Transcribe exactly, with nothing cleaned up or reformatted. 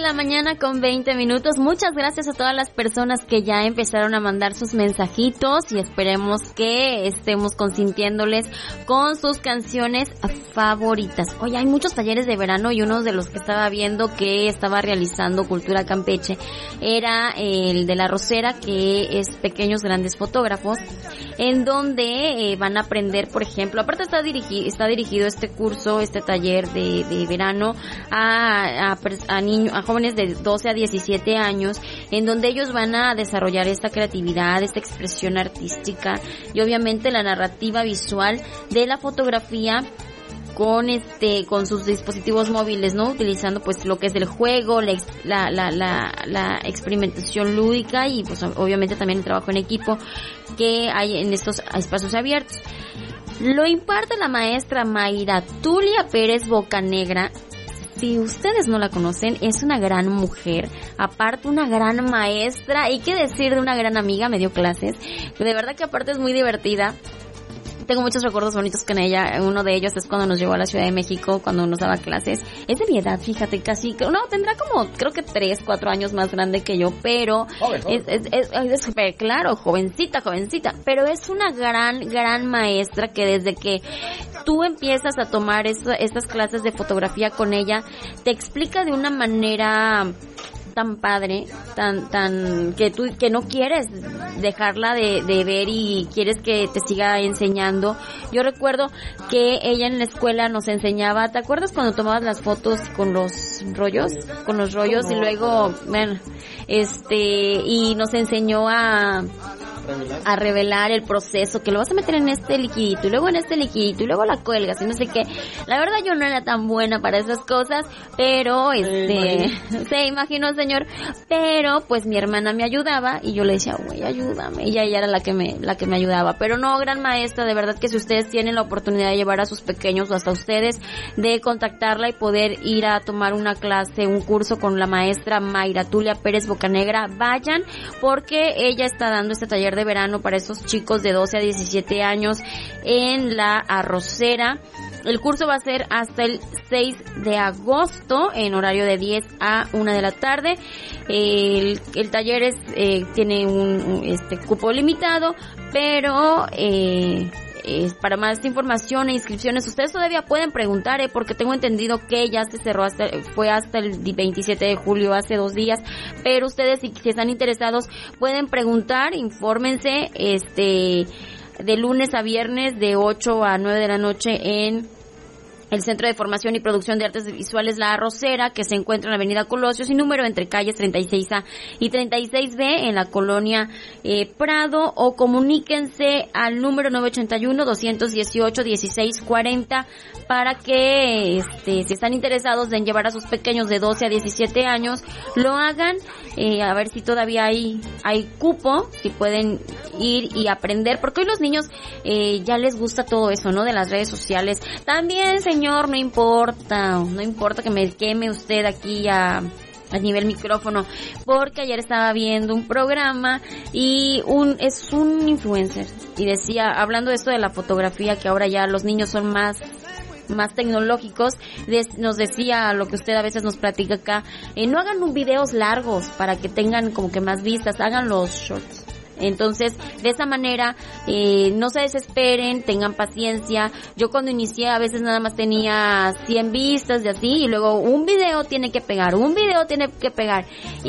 la mañana con veinte minutos. Muchas gracias a todas las personas que ya empezaron a mandar sus mensajitos y esperemos que estemos consintiéndoles con sus canciones favoritas. Oye, hay muchos talleres de verano y uno de los que estaba viendo que estaba realizando Cultura Campeche era el de La Rosera, que es Pequeños Grandes Fotógrafos, en donde eh, van a aprender, por ejemplo, aparte está dirigido, está dirigido este curso, este taller de, de verano a, a, a niños, a jóvenes de doce a diecisiete años, en donde ellos van a desarrollar esta creatividad, esta expresión artística y obviamente la narrativa visual de la fotografía con este con sus dispositivos móviles, ¿no? Utilizando pues lo que es el juego, la la la la, la experimentación lúdica y pues obviamente también el trabajo en equipo que hay en estos espacios abiertos. Lo imparte la maestra Mayra Tulia Pérez Bocanegra. Si ustedes no la conocen, es una gran mujer, aparte una gran maestra, y qué decir de una gran amiga, me dio clases, de verdad que aparte es muy divertida. Tengo muchos recuerdos bonitos con ella. Uno de ellos es cuando nos llevó a la Ciudad de México, cuando nos daba clases. Es de mi edad, fíjate, casi, no, tendrá como, creo que tres, cuatro años más grande que yo, pero joven, joven. Es, es, es, es, es, claro, jovencita, jovencita, pero es una gran, gran maestra que desde que tú empiezas a tomar esta, estas clases de fotografía con ella, te explica de una manera tan padre, tan tan que tú que no quieres dejarla de, de ver y quieres que te siga enseñando. Yo recuerdo que ella en la escuela nos enseñaba, ¿te acuerdas cuando tomabas las fotos con los rollos? Con los rollos y luego, bueno, este, y nos enseñó a a revelar el proceso, que lo vas a meter en este liquidito y luego en este liquidito y luego la cuelgas y no sé qué. La verdad yo no era tan buena para esas cosas, pero este, se imaginó, señor, pero pues mi hermana me ayudaba y yo le decía, güey, ayúdame, y ella era la que me la que me ayudaba. Pero no, gran maestra, de verdad que si ustedes tienen la oportunidad de llevar a sus pequeños o hasta ustedes de contactarla y poder ir a tomar una clase, un curso con la maestra Mayra Tulia Pérez Bocanegra, vayan, porque ella está dando este taller de verano para esos chicos de doce a diecisiete años en La Arrocera. El curso va a ser hasta el seis de agosto en horario de diez a una de la tarde. El, el taller es eh, tiene un, un este cupo limitado, pero eh Eh, para más información e inscripciones ustedes todavía pueden preguntar, eh, porque tengo entendido que ya se cerró hasta, fue hasta el veintisiete de julio, hace dos días, pero ustedes si, si están interesados pueden preguntar, infórmense, este, de lunes a viernes de ocho a nueve de la noche en el Centro de Formación y Producción de Artes Visuales La Arrocera, que se encuentra en la Avenida Colosio, sin número, entre calles treinta y seis A y treinta y seis B, en la colonia eh, Prado, o comuníquense al número nueve ochenta y uno, doscientos dieciocho, dieciséis cuarenta, para que, este, si están interesados en llevar a sus pequeños de doce a diecisiete años, lo hagan, eh, a ver si todavía hay, hay cupo, si pueden ir y aprender, porque hoy los niños, eh, ya les gusta todo eso, ¿no? De las redes sociales. También, señor, no importa, no importa que me queme usted aquí a, a nivel micrófono, porque ayer estaba viendo un programa y un, es un influencer, y decía, hablando de esto de la fotografía, que ahora ya los niños son más, más tecnológicos, des, nos decía lo que usted a veces nos platica acá, eh, no hagan un videos largos para que tengan como que más vistas, hagan los shorts. Entonces, de esa manera, eh, no se desesperen, tengan paciencia. Yo cuando inicié a veces nada más tenía cien vistas de así, y luego un video tiene que pegar, un video tiene que pegar.